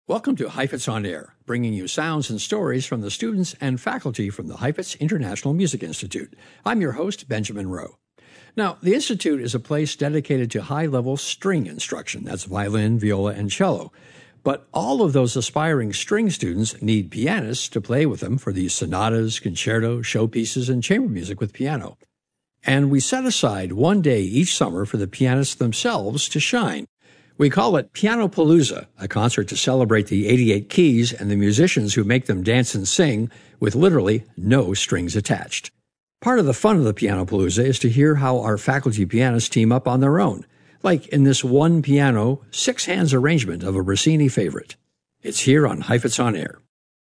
Welcome to Heifetz on Air, bringing you sounds and stories from the students and faculty from the Heifetz International Music Institute. I'm your host, Benjamin Rowe. Now, the Institute is a place dedicated to high-level string instruction. That's violin, viola, and cello. But all of those aspiring string students need pianists to play with them for these sonatas, concertos, showpieces, and chamber music with piano. And we set aside one day each summer for the pianists themselves to shine. We call it Pianopalooza, a concert to celebrate the 88 keys and the musicians who make them dance and sing with literally no strings attached. Part of the fun of the Pianopalooza is to hear how our faculty pianists team up on their own, like in this one piano, 6 hands arrangement of a Rossini favorite. It's here on Heifetz on Air.